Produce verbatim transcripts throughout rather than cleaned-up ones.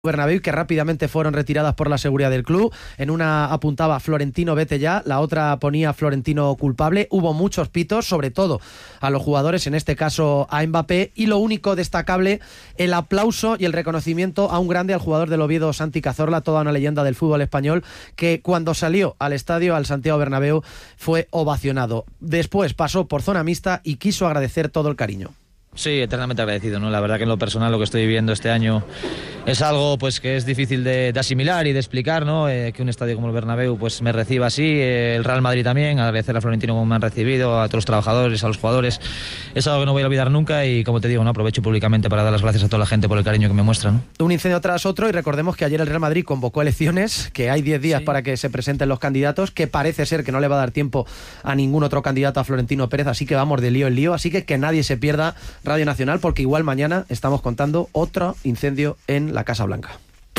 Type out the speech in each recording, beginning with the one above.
Bernabéu, que rápidamente fueron retiradas por la seguridad del club. En una apuntaba Florentino vete ya, la otra ponía Florentino culpable. Hubo muchos pitos, sobre todo a los jugadores, en este caso a Mbappé, y lo único destacable, el aplauso y el reconocimiento a un grande, al jugador del Oviedo, Santi Cazorla, toda una leyenda del fútbol español, que cuando salió al estadio, al Santiago Bernabéu, fue ovacionado. Después pasó por zona mixta y quiso agradecer todo el cariño. Sí, eternamente agradecido, ¿no? La verdad que en lo personal lo que estoy viviendo este año es algo pues que es difícil de, de asimilar y de explicar, ¿no? Eh, que un estadio como el Bernabéu pues me reciba así, eh, el Real Madrid también, agradecer a Florentino como me han recibido, a todos los trabajadores, a los jugadores, es algo que no voy a olvidar nunca y como te digo, ¿no? Aprovecho públicamente para dar las gracias a toda la gente por el cariño que me muestra, ¿no? Un incendio tras otro, y recordemos que ayer el Real Madrid convocó elecciones, que hay diez días sí. para que se presenten los candidatos, que parece ser que no le va a dar tiempo a ningún otro candidato a Florentino Pérez, así que vamos de lío en lío, así que que nadie se pierda Radio Nacional, porque igual mañana estamos contando otro incendio en la Casa Blanca.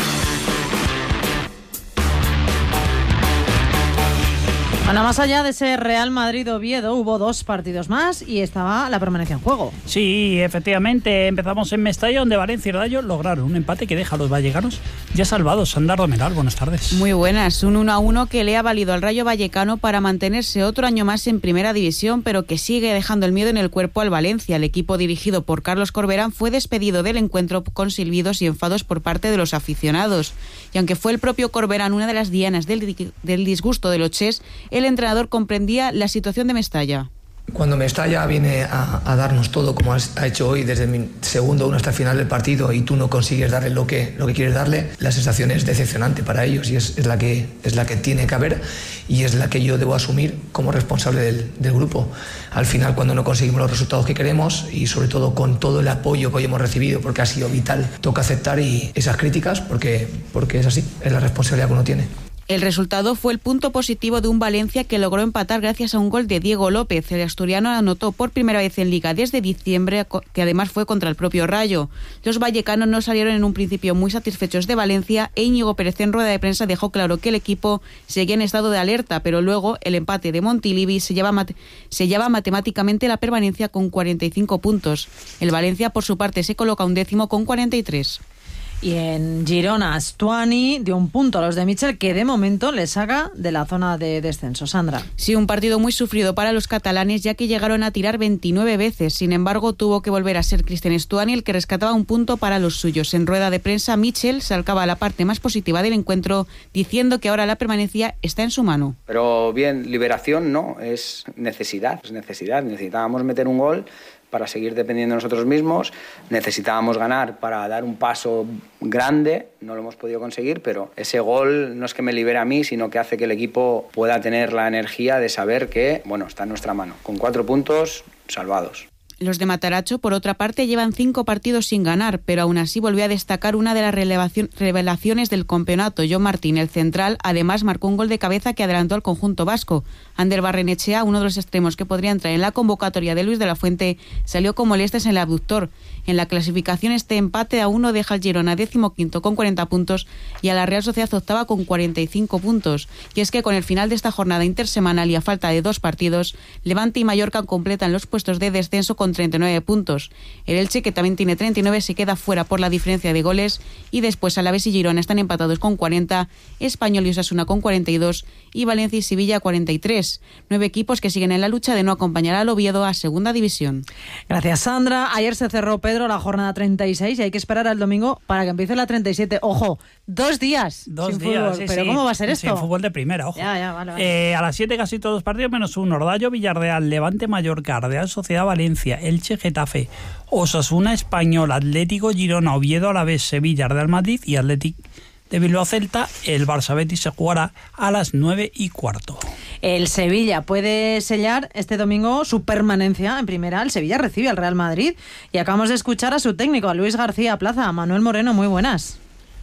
Bueno, más allá de ese Real Madrid-Oviedo, hubo dos partidos más y estaba la permanencia en juego. Sí, efectivamente, empezamos en Mestalla, donde Valencia y Rayo lograron un empate que deja a los vallecanos ya salvados. Sandar Domeral, buenas tardes. Muy buenas, un uno a uno que le ha valido al Rayo Vallecano para mantenerse otro año más en primera división, pero que sigue dejando el miedo en el cuerpo al Valencia. El equipo dirigido por Carlos Corberán fue despedido del encuentro con silbidos y enfados por parte de los aficionados. Y aunque fue el propio Corberán una de las dianas del, del disgusto de los Ches, el entrenador comprendía la situación de Mestalla. Cuando Mestalla viene a, a darnos todo como has, ha hecho hoy, desde el segundo uno hasta el final del partido, y tú no consigues darle lo que, lo que quieres darle, la sensación es decepcionante para ellos y es, es, la que, es la que tiene que haber y es la que yo debo asumir como responsable del, del grupo. Al final, cuando no conseguimos los resultados que queremos y sobre todo con todo el apoyo que hoy hemos recibido, porque ha sido vital, toca aceptar y esas críticas porque, porque es así, es la responsabilidad que uno tiene. El resultado fue el punto positivo de un Valencia que logró empatar gracias a un gol de Diego López. El asturiano anotó por primera vez en Liga desde diciembre, que además fue contra el propio Rayo. Los vallecanos no salieron en un principio muy satisfechos de Valencia e Íñigo Pérez en rueda de prensa dejó claro que el equipo seguía en estado de alerta, pero luego el empate de Montilivi se lleva, mat- se lleva matemáticamente la permanencia con cuarenta y cinco puntos. El Valencia, por su parte, se coloca un décimo con cuarenta y tres. Y en Girona, Stuani dio un punto a los de Michel, que de momento le saca de la zona de descenso. Sandra. Sí, un partido muy sufrido para los catalanes, ya que llegaron a tirar veintinueve veces. Sin embargo, tuvo que volver a ser Cristian Stuani el que rescataba un punto para los suyos. En rueda de prensa, Michel sacaba la parte más positiva del encuentro, diciendo que ahora la permanencia está en su mano. Pero bien, liberación no, es necesidad, es necesidad. Necesitábamos meter un gol para seguir dependiendo de nosotros mismos, necesitábamos ganar para dar un paso grande, no lo hemos podido conseguir, pero ese gol no es que me libere a mí, sino que hace que el equipo pueda tener la energía de saber que, bueno, está en nuestra mano, con cuatro puntos salvados. Los de Mataracho, por otra parte, llevan cinco partidos sin ganar, pero aún así volvió a destacar una de las revelaciones del campeonato. John Martín, el central, además marcó un gol de cabeza que adelantó al conjunto vasco. Ander Barrenechea, uno de los extremos que podría entrar en la convocatoria de Luis de la Fuente, salió con molestias en el abductor. En la clasificación, este empate a uno deja al Girona decimoquinto con cuarenta puntos y a la Real Sociedad octava con cuarenta y cinco puntos. Y es que con el final de esta jornada intersemanal y a falta de dos partidos, Levante y Mallorca completan los puestos de descenso con treinta y nueve puntos. El Elche, que también tiene treinta y nueve, se queda fuera por la diferencia de goles y después Alavés y Girona están empatados con cuarenta, Español y Osasuna con cuarenta y dos y Valencia y Sevilla cuarenta y tres. Nueve equipos que siguen en la lucha de no acompañar al Oviedo a segunda división. Gracias, Sandra. Ayer se cerró, Pedro, la jornada treinta y seis y hay que esperar al domingo para que empiece la treinta y siete. Ojo, dos días Dos sin días, fútbol. sí, ¿Pero sí. cómo va a ser esto? Sin fútbol de primera, ojo. Ya, ya, vale, vale. Eh, a las siete casi todos los partidos menos uno. Ordallo, Villarreal, Levante, Mallorca, Real Sociedad, Valencia, Elche, Getafe, Osasuna, Español, Atlético, Girona, Oviedo, Alavés, Sevilla, Real Madrid y Atlético de Bilbao Celta. El Barça Betis se jugará a las nueve y cuarto. El Sevilla puede sellar este domingo su permanencia en primera. El Sevilla recibe al Real Madrid y acabamos de escuchar a su técnico, a Luis García Plaza. Manuel Moreno, muy buenas.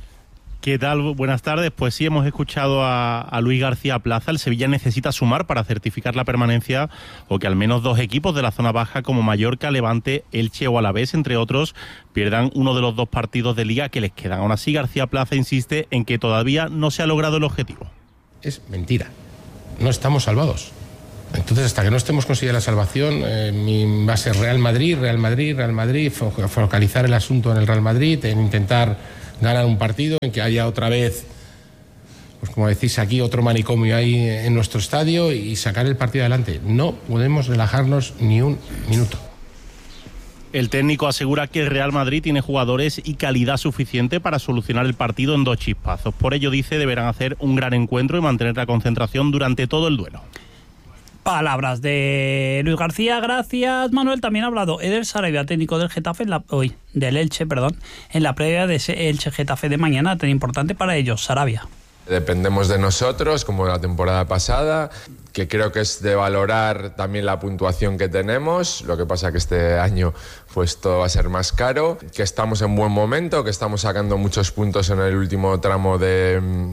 ¿Qué tal? Buenas tardes. Pues sí, hemos escuchado a, a Luis García Plaza. El Sevilla necesita sumar para certificar la permanencia o que al menos dos equipos de la zona baja como Mallorca, Levante, Elche o Alavés, entre otros, pierdan uno de los dos partidos de Liga que les quedan. Aún así, García Plaza insiste en que todavía no se ha logrado el objetivo. Es mentira. No estamos salvados. Entonces, hasta que no estemos consiguiendo la salvación, eh, mi, va a ser Real Madrid, Real Madrid, Real Madrid, fo- focalizar el asunto en el Real Madrid, en intentar ganar un partido, en que haya otra vez, pues como decís aquí, otro manicomio ahí en nuestro estadio y sacar el partido adelante. No podemos relajarnos ni un minuto. El técnico asegura que el Real Madrid tiene jugadores y calidad suficiente para solucionar el partido en dos chispazos. Por ello, dice, deberán hacer un gran encuentro y mantener la concentración durante todo el duelo. Palabras de Luis García, gracias Manuel. También ha hablado Eder Sarabia, técnico del Getafe, en la, hoy, del Elche, perdón, en la previa de ese Elche-Getafe de mañana, tan importante para ellos. Sarabia. Dependemos de nosotros, como la temporada pasada, que creo que es de valorar también la puntuación que tenemos. Lo que pasa que este año pues todo va a ser más caro, que estamos en buen momento, que estamos sacando muchos puntos en el último tramo de,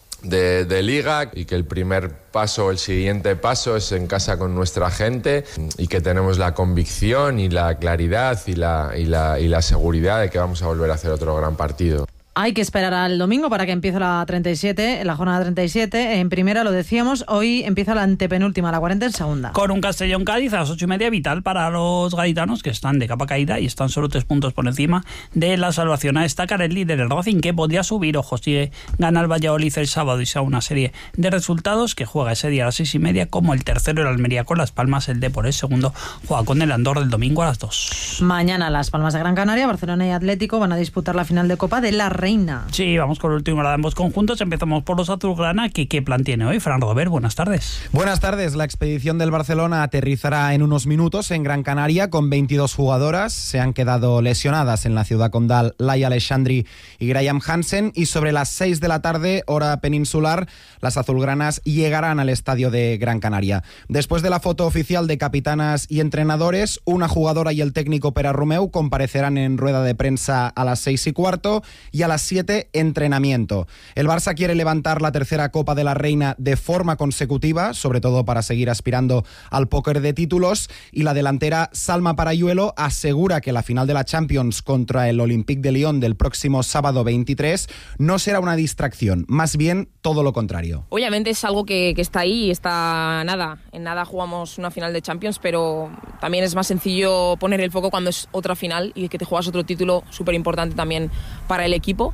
de, de liga y que el primer paso, el siguiente paso es en casa con nuestra gente y que tenemos la convicción y la claridad y la, y la, y la seguridad de que vamos a volver a hacer otro gran partido. Hay que esperar al domingo para que empiece la treinta y siete, la jornada treinta y siete. En primera, lo decíamos, hoy empieza la antepenúltima, la cuarenta en segunda. Con un Castellón-Cádiz a las ocho y media, vital para los gaditanos, que están de capa caída y están solo tres puntos por encima de la salvación. A destacar el líder, el Racing, que podría subir. Ojo, si gana el Valladolid el sábado y sea una serie de resultados, que juega ese día a las seis y media, como el tercero, el Almería con Las Palmas, el Depor, el segundo, juega con el Andorra el domingo a las dos. Mañana Las Palmas de Gran Canaria, Barcelona y Atlético van a disputar la final de Copa de la Reina. Sí, vamos con el último de ambos conjuntos. Empezamos por los azulgrana. ¿Qué, ¿Qué plan tiene hoy? Fran Robert, buenas tardes. Buenas tardes. La expedición del Barcelona aterrizará en unos minutos en Gran Canaria con veintidós jugadoras. Se han quedado lesionadas en la ciudad condal Laia Alexandri y Graham Hansen. Y sobre las seis de la tarde, hora peninsular, las azulgranas llegarán al estadio de Gran Canaria. Después de la foto oficial de capitanas y entrenadores, una jugadora y el técnico Pere Romeu comparecerán en rueda de prensa a las seis y cuarto y a las siete entrenamiento. El Barça quiere levantar la tercera Copa de la Reina de forma consecutiva, sobre todo para seguir aspirando al póker de títulos, y la delantera Salma Parayuelo asegura que la final de la Champions contra el Olympique de Lyon del próximo sábado veintitrés no será una distracción, más bien todo lo contrario. Obviamente es algo que, que está ahí, está nada, en nada jugamos una final de Champions, pero también es más sencillo poner el foco cuando es otra final y que te juegas otro título súper importante también para el equipo.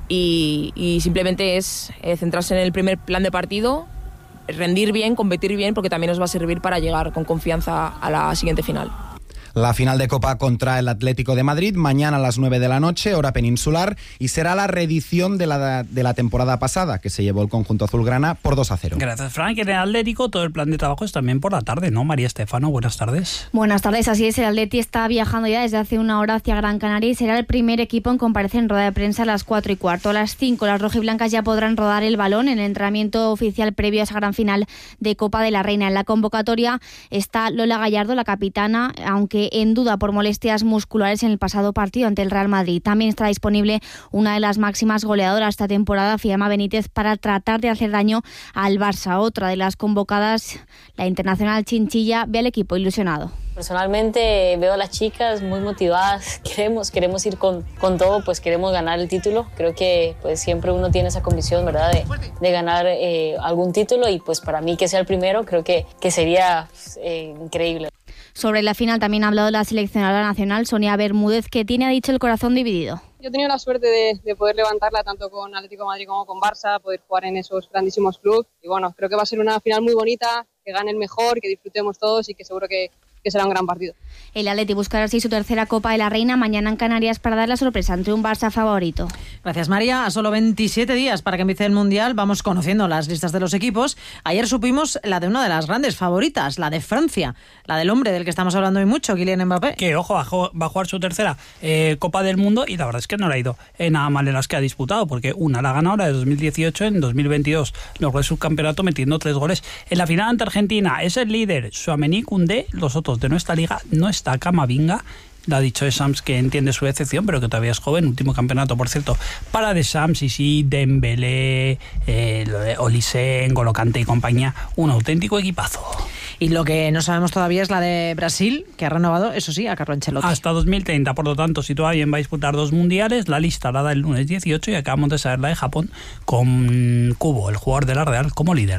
Y, y simplemente es eh, centrarse en el primer plan de partido, rendir bien, competir bien, porque también nos va a servir para llegar con confianza a la siguiente final. La final de Copa contra el Atlético de Madrid, mañana a las nueve de la noche, hora peninsular, y será la reedición de la, de la temporada pasada, que se llevó el conjunto azulgrana por dos a cero. Gracias, Frank. En el Atlético todo el plan de trabajo es también por la tarde, ¿no? María Estefano, buenas tardes. Buenas tardes, así es. El Atleti está viajando ya desde hace una hora hacia Gran Canaria y será el primer equipo en comparecer en rueda de prensa a las cuatro y cuarto. A las cinco las rojiblancas ya podrán rodar el balón en el entrenamiento oficial previo a esa gran final de Copa de la Reina. En la convocatoria está Lola Gallardo, la capitana, aunque en duda por molestias musculares en el pasado partido ante el Real Madrid. También está disponible una de las máximas goleadoras esta temporada, Fiamma Benítez, para tratar de hacer daño al Barça. Otra de las convocadas, la internacional Chinchilla, ve al equipo ilusionado. Personalmente veo a las chicas muy motivadas, queremos, queremos ir con, con todo, pues queremos ganar el título. Creo que pues siempre uno tiene esa convicción, ¿verdad?, de, de ganar eh, algún título, y pues para mí que sea el primero creo que, que sería eh, increíble. Sobre la final también ha hablado la seleccionadora nacional, Sonia Bermúdez, que tiene, ha dicho, el corazón dividido. Yo he tenido la suerte de, de poder levantarla tanto con Atlético de Madrid como con Barça, poder jugar en esos grandísimos clubes. Y bueno, creo que va a ser una final muy bonita, que gane el mejor, que disfrutemos todos y que seguro que, que será un gran partido. El Atleti buscará así su tercera Copa de la Reina mañana en Canarias para dar la sorpresa ante un Barça favorito. Gracias, María. A solo veintisiete días para que empiece el Mundial, vamos conociendo las listas de los equipos. Ayer supimos la de una de las grandes favoritas, la de Francia, la del hombre del que estamos hablando hoy mucho, Kylian Mbappé. Que, ojo, va a jugar su tercera eh, Copa del Mundo, y la verdad es que no le ha ido eh, nada mal en las que ha disputado, porque una la ganó ahora de dos mil dieciocho, en dos mil veintidós logró el subcampeonato metiendo tres goles en la final ante Argentina. Es el líder Tchouaméni, Koundé, los otros de nuestra liga. No está Camavinga. Le ha dicho Deschamps que entiende su decepción, pero que todavía es joven. Último campeonato, por cierto, para Deschamps. Y sí, Dembélé, eh, Olise, N'Golo Kanté y compañía. Un auténtico equipazo. Y lo que no sabemos todavía es la de Brasil, que ha renovado, eso sí, a Carlo Ancelotti. Hasta dos mil treinta, por lo tanto, si todavía va a disputar dos mundiales, la lista la da el lunes dieciocho, y acabamos de saber la de Japón, con Kubo, el jugador de la Real, como líder.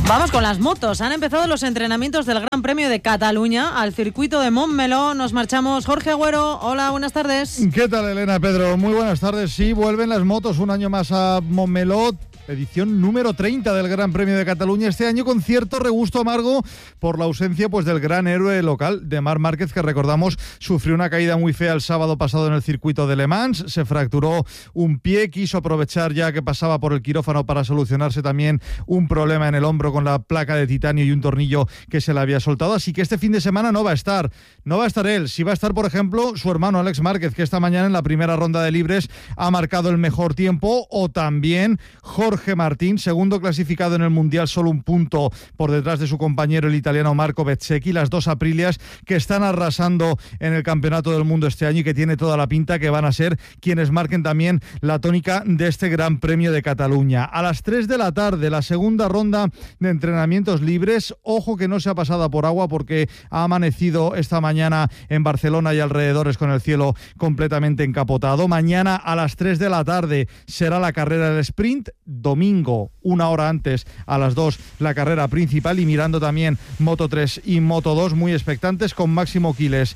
Vamos con las motos. Han empezado los entrenamientos del Gran Premio de Cataluña al circuito de Montmeló. Nos marchamos. Jorge Agüero, hola, buenas tardes. ¿Qué tal, Elena, Pedro? Muy buenas tardes. Sí, vuelven las motos un año más a Montmeló. Edición número treinta del Gran Premio de Cataluña, este año con cierto regusto amargo por la ausencia pues del gran héroe local, de Marc Márquez, que recordamos sufrió una caída muy fea el sábado pasado en el circuito de Le Mans, se fracturó un pie, quiso aprovechar ya que pasaba por el quirófano para solucionarse también un problema en el hombro con la placa de titanio y un tornillo que se le había soltado, así que este fin de semana no va a estar, no va a estar él, sí va a estar por ejemplo su hermano Alex Márquez, que esta mañana en la primera ronda de libres ha marcado el mejor tiempo, o también Jorge Jorge Martín, segundo clasificado en el Mundial, solo un punto por detrás de su compañero el italiano Marco Bezzecchi, las dos Aprilias que están arrasando en el Campeonato del Mundo este año y que tiene toda la pinta que van a ser quienes marquen también la tónica de este Gran Premio de Cataluña. A las tres de la tarde, la segunda ronda de entrenamientos libres, ojo que no se ha pasado por agua porque ha amanecido esta mañana en Barcelona y alrededores con el cielo completamente encapotado. Mañana a las tres de la tarde será la carrera del sprint, domingo, una hora antes, a las dos, la carrera principal, y mirando también Moto tres y Moto dos, muy expectantes, con Máximo Quiles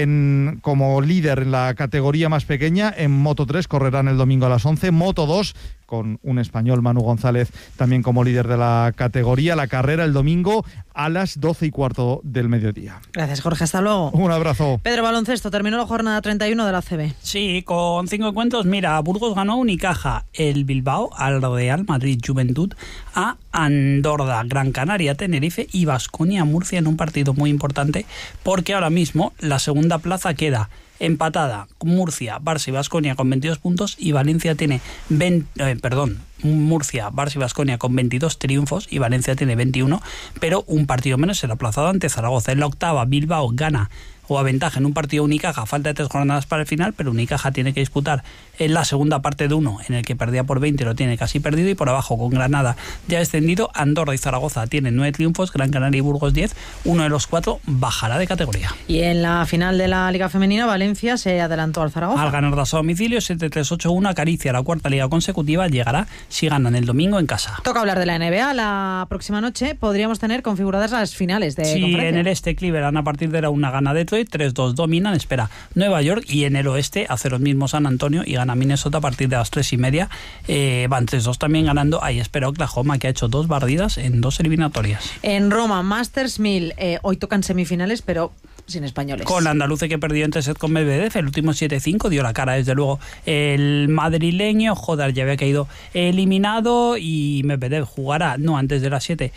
en, como líder en la categoría más pequeña. En Moto tres correrán el domingo a las once, Moto dos con un español, Manu González, también como líder de la categoría. La carrera el domingo a las doce y cuarto del mediodía. Gracias, Jorge. Hasta luego. Un abrazo. Pedro, baloncesto. Terminó la jornada treinta y uno de la A C B. Sí, con cinco encuentros. Mira, Burgos ganó a Unicaja, el Bilbao al Real Madrid, Juventud a Andorra, Gran Canaria, Tenerife y Baskonia, Murcia, en un partido muy importante porque ahora mismo la segunda plaza queda empatada. Murcia, Barça y Baskonia con veintidós puntos y Valencia tiene veinte, eh, perdón, Murcia, Barça y Baskonia con veintidós triunfos y Valencia tiene veintiuno, pero un partido menos el aplazado ante Zaragoza. En la octava, Bilbao gana o aventaja en un partido Unicaja, falta de tres jornadas para el final, pero Unicaja tiene que disputar en la segunda parte de uno, en el que perdía por veinte, lo tiene casi perdido, y por abajo con Granada ya descendido, Andorra y Zaragoza tienen nueve triunfos, Gran Canaria y Burgos diez, uno de los cuatro bajará de categoría. Y en la final de la Liga Femenina, Valencia se adelantó al Zaragoza. Al ganar a domicilio siete tres ocho uno, acaricia la cuarta liga consecutiva, llegará si ganan el domingo en casa. Toca hablar de la N B A. La próxima noche podríamos tener configuradas las finales de sí, conferencia. En el este, Cleveland a partir de la una gana Detroit, tres dos dominan, espera Nueva York, y en el oeste hace los mismos San Antonio y gana Minnesota a partir de las tres y media. Eh, van tres dos también ganando, ahí espera Oklahoma, que ha hecho dos barridas en dos eliminatorias. En Roma, Masters mil, eh, hoy tocan semifinales, pero sin españoles. Con la andaluce, que perdió entre set con Medvedev, el último siete cinco, dio la cara desde luego el madrileño. Joder, ya había caído eliminado y Medvedev jugará no antes de las siete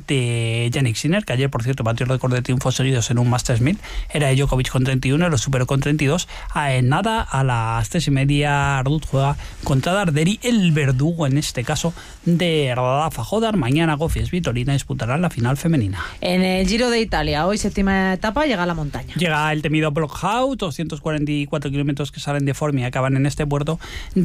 ante Jannik Sinner, que ayer por cierto batió el récord de triunfos seguidos en un Masters mil, era Djokovic con treinta y uno, lo superó con treinta y dos. A en nada, a las tres y media Ardut juega contra Darderi, el verdugo en este caso de Rafa Jodar. Mañana Goffin y Svitolina disputarán la final femenina. En el Giro de Italia, hoy séptima etapa, llega la montaña. Llega el temido Blockhouse, doscientos cuarenta y cuatro kilómetros que salen de Formi y acaban en este puerto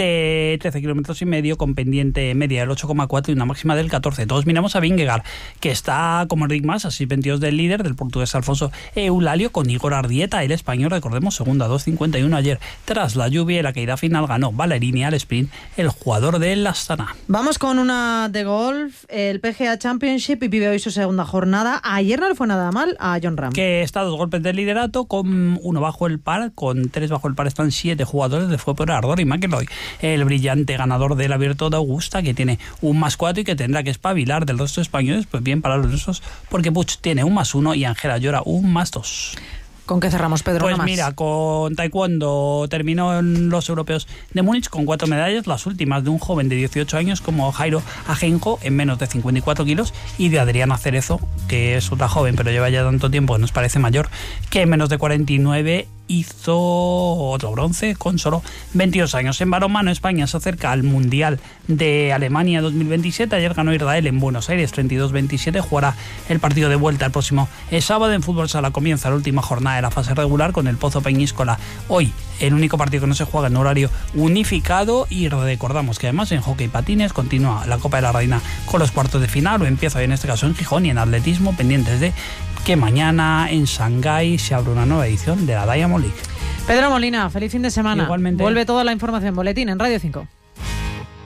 de trece kilómetros y medio, con pendiente media del ocho coma cuatro y una máxima del catorce. Todos miramos a Vingegaard, que está como Enric Mas, así veintidós del líder, del portugués Alfonso Eulalio, con Igor Ardieta, el español, recordemos, segundo a dos cincuenta y uno ayer. Tras la lluvia y la caída final ganó Ballerini al sprint, el jugador del Astana. Vamos con una de golf, el P G A Championship, y vive hoy su segunda jornada. Ayer no le fue nada mal a Jon Rahm, que está a dos golpes de liderato, con uno bajo el par, con tres bajo el par están siete jugadores, le fue por Ardor y McIlroy, el brillante ganador del Abierto de Augusta, que tiene un más cuatro y que tendrá que espabilar del resto de españoles, pues bien para los nuestros, porque Puig tiene un más uno y Ángela Llora un más dos. ¿Con qué cerramos, Pedro? Pues no mira, más. Con taekwondo terminó en los europeos de Múnich con cuatro medallas, las últimas de un joven de dieciocho años como Jairo Ajenjo en menos de cincuenta y cuatro kilos, y de Adriana Cerezo, que es otra joven pero lleva ya tanto tiempo que nos parece mayor, que en menos de cuarenta y nueve hizo otro bronce con solo veintidós años. En balonmano, España se acerca al Mundial de Alemania dos mil veintisiete. Ayer ganó Israel en Buenos Aires treinta y dos veintisiete. Jugará el partido de vuelta el próximo sábado. En fútbol sala comienza la última jornada de la fase regular con el Pozo Peñíscola. Hoy el único partido que no se juega en horario unificado, y recordamos que además en hockey patines continúa la Copa de la Reina con los cuartos de final, o empieza hoy en este caso en Gijón, y en atletismo pendientes de que mañana en Shanghái se abre una nueva edición de la Diamond League. Pedro Molina, feliz fin de semana. Igualmente. Vuelve toda la información, boletín en Radio cinco.